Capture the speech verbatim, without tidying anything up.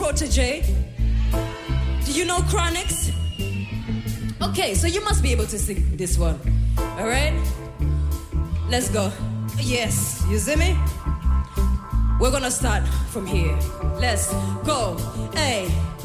Protege? Do you know Chronix? Okay, so you must be able to sing this one. All right? Let's go. Yes, you see me? We're gonna start from here. Let's go. Hey.